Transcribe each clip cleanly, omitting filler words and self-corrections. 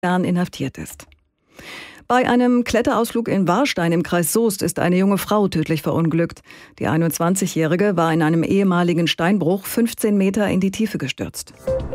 Jahren inhaftiert ist. Bei einem Kletterausflug in Warstein im Kreis Soest ist eine junge Frau tödlich verunglückt. Die 21-Jährige war in einem ehemaligen Steinbruch 15 Meter in die Tiefe gestürzt.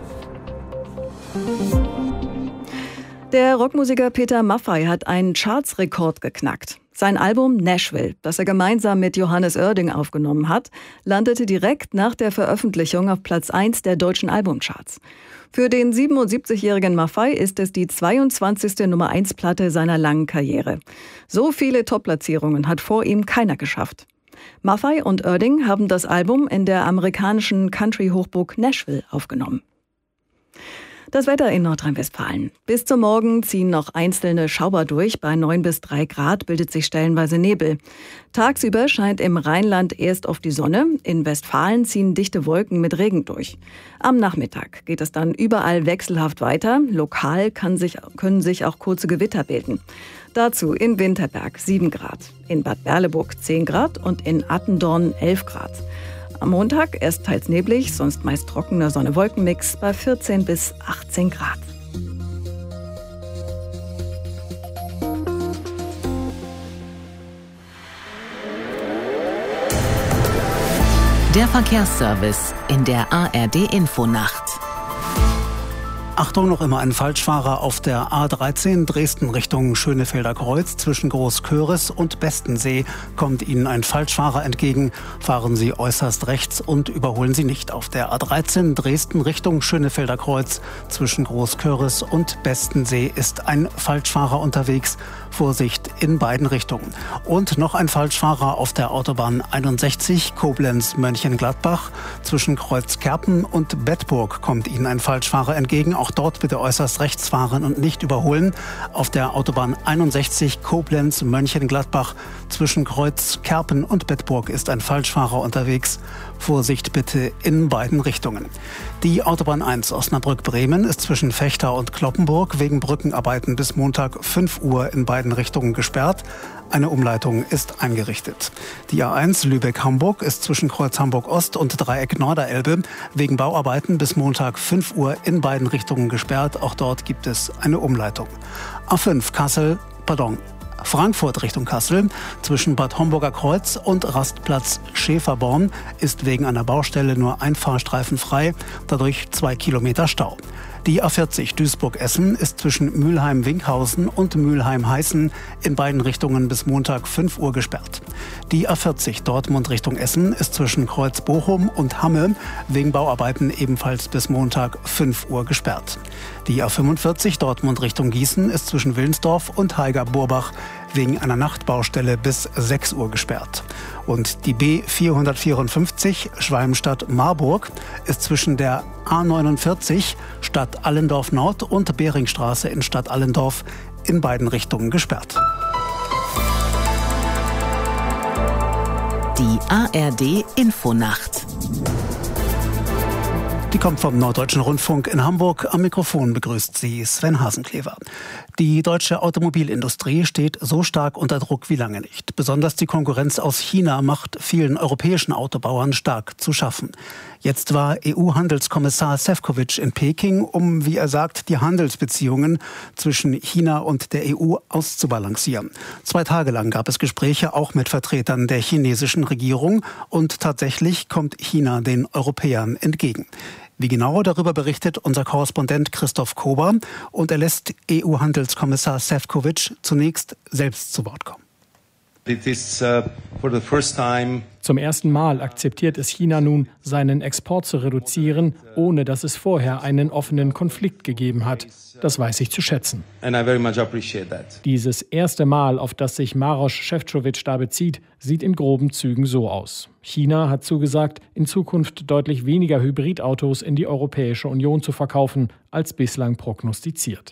Der Rockmusiker Peter Maffay hat einen Chartsrekord geknackt. Sein Album Nashville, das er gemeinsam mit Johannes Oerding aufgenommen hat, landete direkt nach der Veröffentlichung auf Platz 1 der deutschen Albumcharts. Für den 77-jährigen Maffay ist es die 22. Nummer-1-Platte seiner langen Karriere. So viele Top-Platzierungen hat vor ihm keiner geschafft. Maffay und Oerding haben das Album in der amerikanischen Country-Hochburg Nashville aufgenommen. Das Wetter in Nordrhein-Westfalen. Bis zum Morgen ziehen noch einzelne Schauer durch. Bei 9 bis 3 Grad bildet sich stellenweise Nebel. Tagsüber scheint im Rheinland erst oft die Sonne. In Westfalen ziehen dichte Wolken mit Regen durch. Am Nachmittag geht es dann überall wechselhaft weiter. Lokal können sich auch kurze Gewitter bilden. Dazu in Winterberg 7 Grad, in Bad Berleburg 10 Grad und in Attendorn 11 Grad. Am Montag erst teils neblig, sonst meist trockener Sonne-Wolken-Mix bei 14 bis 18 Grad. Der Verkehrsservice in der ARD-Infonacht. Achtung, noch immer ein Falschfahrer auf der A13 Dresden Richtung Schönefelder Kreuz. Zwischen Großköris und Bestensee kommt Ihnen ein Falschfahrer entgegen. Fahren Sie äußerst rechts und überholen Sie nicht. Auf der A13 Dresden Richtung Schönefelder Kreuz zwischen Großköris und Bestensee ist ein Falschfahrer unterwegs. Vorsicht in beiden Richtungen. Und noch ein Falschfahrer auf der Autobahn 61 Koblenz-Mönchengladbach. Zwischen Kreuzkerpen und Bedburg kommt Ihnen ein Falschfahrer entgegen. Auch dort bitte äußerst rechts fahren und nicht überholen. Auf der Autobahn 61 Koblenz-Mönchengladbach zwischen Kreuzkerpen und Bedburg ist ein Falschfahrer unterwegs. Vorsicht bitte in beiden Richtungen. Die Autobahn 1 Osnabrück-Bremen ist zwischen Vechta und Cloppenburg wegen Brückenarbeiten bis Montag 5 Uhr in beiden Richtungen gesperrt. Eine Umleitung ist eingerichtet. Die A1 Lübeck-Hamburg ist zwischen Kreuz Hamburg-Ost und Dreieck Norderelbe wegen Bauarbeiten bis Montag 5 Uhr in beiden Richtungen gesperrt. Auch dort gibt es eine Umleitung. A5 Frankfurt Richtung Kassel zwischen Bad Homburger Kreuz und Rastplatz Schäferborn ist wegen einer Baustelle nur ein Fahrstreifen frei, dadurch 2 Kilometer Stau. Die A40 Duisburg-Essen ist zwischen Mülheim-Winkhausen und Mülheim-Heißen in beiden Richtungen bis Montag 5 Uhr gesperrt. Die A40 Dortmund Richtung Essen ist zwischen Kreuz Bochum und Hamme wegen Bauarbeiten ebenfalls bis Montag 5 Uhr gesperrt. Die A45 Dortmund Richtung Gießen ist zwischen Wilnsdorf und Haiger-Burbach wegen einer Nachtbaustelle bis 6 Uhr gesperrt. Und die B454 Schwalmstadt-Marburg ist zwischen der A49 Stadt Allendorf Nord und Beringstraße in Stadt Allendorf in beiden Richtungen gesperrt. Die ARD-Infonacht. Die kommt vom Norddeutschen Rundfunk in Hamburg. Am Mikrofon begrüßt sie Sven Hasenklever. Die deutsche Automobilindustrie steht so stark unter Druck wie lange nicht. Besonders die Konkurrenz aus China macht vielen europäischen Autobauern stark zu schaffen. Jetzt war EU-Handelskommissar Šefčovič in Peking, um, wie er sagt, die Handelsbeziehungen zwischen China und der EU auszubalancieren. 2 Tage lang gab es Gespräche auch mit Vertretern der chinesischen Regierung und tatsächlich kommt China den Europäern entgegen. Wie genau, darüber berichtet unser Korrespondent Christoph Kober und er lässt EU-Handelskommissar Šefčovič zunächst selbst zu Wort kommen. Zum ersten Mal akzeptiert es China nun, seinen Export zu reduzieren, ohne dass es vorher einen offenen Konflikt gegeben hat. Das weiß ich zu schätzen. Dieses erste Mal, auf das sich Maroš Šefčovič da bezieht, sieht in groben Zügen so aus. China hat zugesagt, in Zukunft deutlich weniger Hybridautos in die Europäische Union zu verkaufen, als bislang prognostiziert.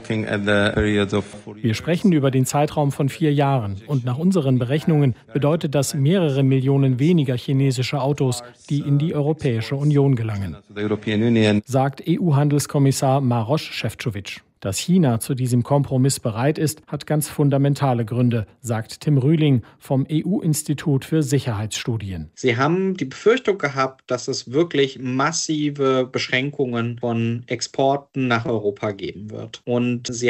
Wir sprechen über den Zeitraum von 4 Jahren und nach unseren Berechnungen bedeutet das mehrere Millionen weniger chinesische Autos, die in die Europäische Union gelangen, sagt EU-Handelskommissar Maroš Šefčovič. Dass China zu diesem Kompromiss bereit ist, hat ganz fundamentale Gründe, sagt Tim Rühling vom EU-Institut für Sicherheitsstudien. Sie haben die Befürchtung gehabt, dass es wirklich massive Beschränkungen von Exporten nach Europa geben wird. Und sie